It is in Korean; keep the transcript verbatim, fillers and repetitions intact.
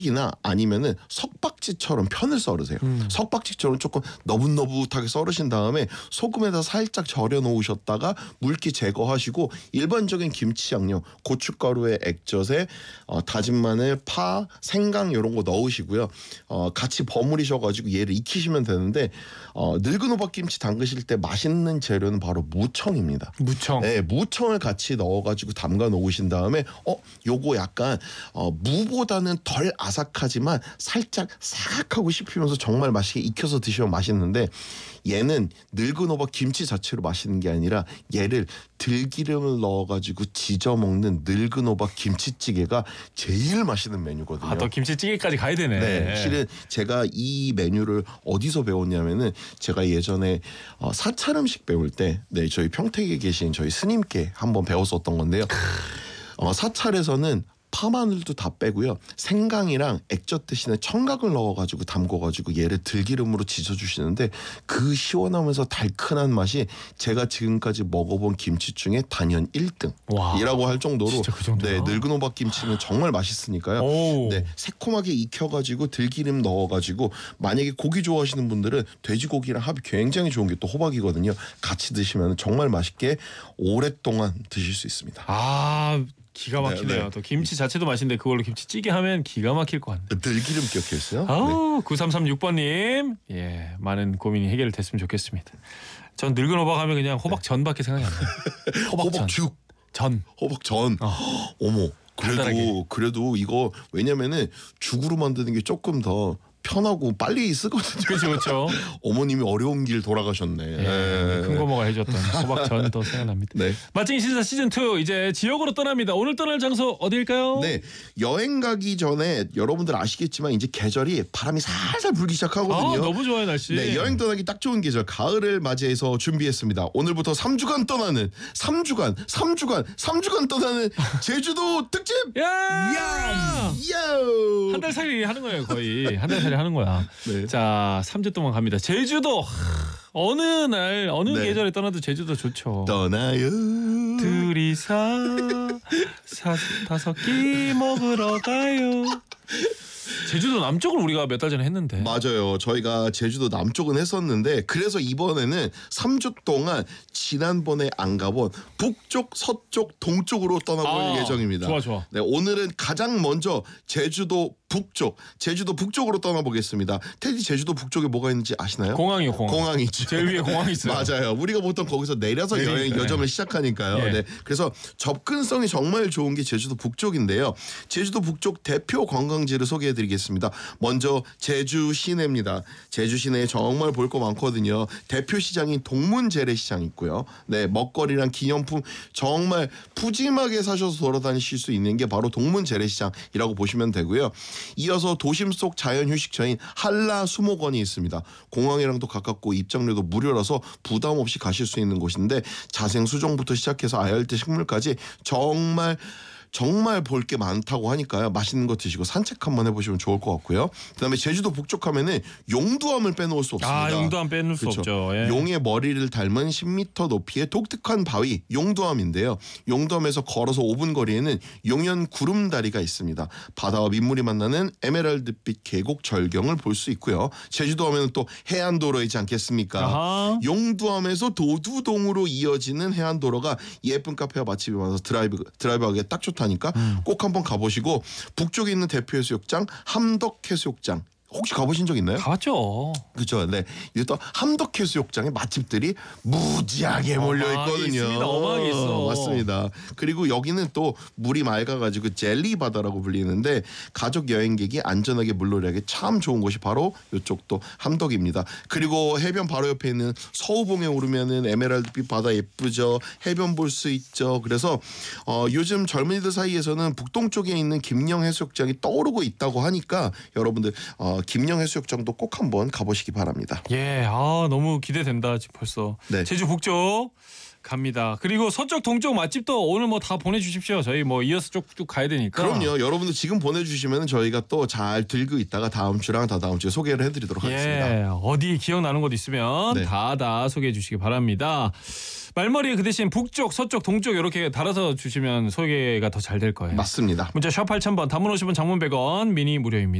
이나 아니면은 석박지처럼 편을 썰으세요. 음. 석박지처럼 조금 너붓너붓하게 썰으신 다음에 소금에다 살짝 절여 놓으셨다가 물기 제거하시고 일반적인 김치 양념, 고춧가루에 액젓에 어, 다진 마늘, 파, 생강 이런 거 넣으시고요. 어, 같이 버무리셔가지고 얘를 익히시면 되는데 어, 늙은 호박김치 담그실 때 맛있는 재료는 바로 무청입니다. 무청. 네, 무청을 같이 넣어가지고 담가 놓으신 다음에 어, 요거 약간 어, 무보다는 덜 아삭하지만 살짝 사각하고 씹히면서 정말 맛있게 익혀서 드시면 맛있는데 얘는 늙은 호박 김치 자체로 맛있는 게 아니라 얘를 들기름을 넣어가지고 지져 먹는 늙은 호박 김치찌개가 제일 맛있는 메뉴거든요. 아, 또 김치찌개까지 가야 되네. 네, 실은 제가 이 메뉴를 어디서 배웠냐면은 제가 예전에 어, 사찰 음식 배울 때, 네, 저희 평택에 계신 저희 스님께 한번 배웠었던 건데요. 어, 사찰에서는 파마늘도 다 빼고요. 생강이랑 액젓 대신에 청각을 넣어가지고 담궈가지고 얘를 들기름으로 지져주시는데 그 시원하면서 달큰한 맛이 제가 지금까지 먹어본 김치 중에 단연 일 등이라고 할 정도로 그 네, 늙은 호박 김치는 정말 맛있으니까요. 네, 새콤하게 익혀가지고 들기름 넣어가지고 만약에 고기 좋아하시는 분들은 돼지고기랑 합이 굉장히 좋은 게 또 호박이거든요. 같이 드시면 정말 맛있게 오랫동안 드실 수 있습니다. 아. 기가 막히네요. 네, 네. 또 김치 자체도 맛있는데 그걸로 김치찌개 하면 기가 막힐 것 같네요. 들기름 기억했어요? 아, 네. 구삼삼육 번님. 예, 많은 고민이 해결됐으면 좋겠습니다. 전 늙은 호박 하면 그냥 호박전밖에 생각이 안 나요. 호박전. 호박죽. 전. 호박전. 어. 어머. 그래도 달달하게. 그래도 이거 왜냐면은 죽으로 만드는 게 조금 더 편하고 빨리 쓰거든요. 그렇죠, 그렇죠. 어머님이 어려운 길 돌아가셨네. 예, 큰 고모가 해줬던 호박전도 생각납니다. 네. 맛쟁이 신사 시즌 투 이제 지역으로 떠납니다. 오늘 떠날 장소 어디일까요? 네, 여행 가기 전에 여러분들 아시겠지만 이제 계절이 바람이 살살 불기 시작하거든요. 아, 너무 좋아요 날씨. 네, 여행 떠나기 딱 좋은 계절 가을을 맞이해서 준비했습니다. 오늘부터 삼 주간 떠나는 삼 주간 삼 주간 삼 주간 떠나는 제주도 특집. 야! 야! 한 달 살이 하는 거예요 거의. 한 달 살이 하는 거야. 네. 자, 삼 주 동안 갑니다. 제주도. 어느 날 어느 네. 계절에 떠나도 제주도 좋죠. 떠나요. 둘이서 사, 다섯 끼 먹으러 가요. 제주도 남쪽을 우리가 몇 달 전에 했는데. 맞아요. 저희가 제주도 남쪽은 했었는데 그래서 이번에는 삼 주 동안 지난번에 안 가본 북쪽, 서쪽, 동쪽으로 떠나볼 아, 예정입니다. 좋아 좋아. 네, 오늘은 가장 먼저 제주도 북쪽, 제주도 북쪽으로 떠나보겠습니다. 테디 제주도 북쪽에 뭐가 있는지 아시나요? 공항이요, 공항. 공항이 있죠. 제일 위에 공항이 있어요. 맞아요. 우리가 보통 거기서 내려서 내리니까, 여행 여정을 시작하니까요. 예. 네, 그래서 접근성이 정말 좋은 게 제주도 북쪽인데요. 제주도 북쪽 대표 관광지를 소개해드리겠습니다. 먼저 제주 시내입니다. 제주 시내에 정말 볼 거 많거든요. 대표 시장인 동문재래시장 있고요. 네, 먹거리랑 기념품 정말 푸짐하게 사셔서 돌아다니실 수 있는 게 바로 동문재래시장이라고 보시면 되고요. 이어서 도심 속 자연휴식처인 한라수목원이 있습니다. 공항이랑도 가깝고 입장료도 무료라서 부담 없이 가실 수 있는 곳인데 자생수정부터 시작해서 아열대 식물까지 정말 정말 볼 게 많다고 하니까요. 맛있는 거 드시고 산책 한번 해보시면 좋을 것 같고요. 그다음에 제주도 북쪽 하면은 용두암을 빼놓을 수 없습니다. 아, 용두암 빼놓을 수 그렇죠. 없죠. 예. 용의 머리를 닮은 십 미터 높이의 독특한 바위 용두암인데요. 용두암에서 걸어서 오 분 거리에는 용연 구름다리가 있습니다. 바다와 민물이 만나는 에메랄드빛 계곡 절경을 볼 수 있고요. 제주도 하면 또 해안도로이지 않겠습니까? 아하. 용두암에서 도두동으로 이어지는 해안도로가 예쁜 카페와 맛집이 많아서 드라이브 드라이브하기에 딱 좋다. 하니까 음. 꼭 한번 가보시고 북쪽에 있는 대표 해수욕장 함덕해수욕장 혹시 가보신 적 있나요? 가봤죠. 그렇죠. 네, 이게 또 함덕해수욕장에 맛집들이 무지하게 몰려 있거든요. 있습니다. 어마하게 있어. 맞습니다. 그리고 여기는 또 물이 맑아가지고 젤리 바다라고 불리는데 가족 여행객이 안전하게 물놀이하기 참 좋은 곳이 바로 이쪽도 함덕입니다. 그리고 해변 바로 옆에 있는 서우봉에 오르면은 에메랄드빛 바다 예쁘죠. 해변 볼 수 있죠. 그래서 어, 요즘 젊은이들 사이에서는 북동쪽에 있는 김영 해수욕장이 떠오르고 있다고 하니까 여러분들 어, 김영 해수욕장도 꼭 한번 가보시기 바랍니다. 예, 아 너무 기대된다 지금 벌써. 네. 제주 북쪽 갑니다. 그리고 서쪽 동쪽 맛집도 오늘 뭐 다 보내주십시오. 저희 뭐 이어서 쭉쭉 가야 되니까. 그럼요. 여러분들 지금 보내주시면 저희가 또 잘 들고 있다가 다음 주랑 다다음 주에 소개를 해드리도록 하겠습니다. 예, 어디 기억나는 곳 있으면 네. 다 다 소개해 주시기 바랍니다. 말머리에 그 대신 북쪽, 서쪽, 동쪽 이렇게 달아서 주시면 소개가 더 잘 될 거예요. 맞습니다. 문자 샵 팔천 번, 단문 오십 원, 장문 백 원, 미니 무료입니다.